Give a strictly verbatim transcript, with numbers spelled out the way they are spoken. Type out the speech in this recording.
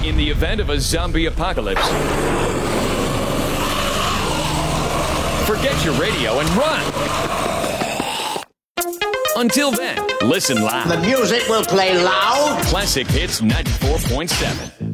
In the event of a zombie apocalypse, forget your radio and run. Until then, listen loud. The music will play loud. Classic Hits ninety-four point seven.